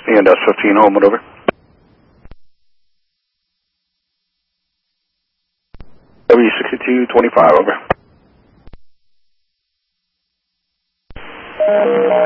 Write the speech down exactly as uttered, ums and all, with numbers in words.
And S fifteen Homewood, over. W sixty-two twenty-five, over.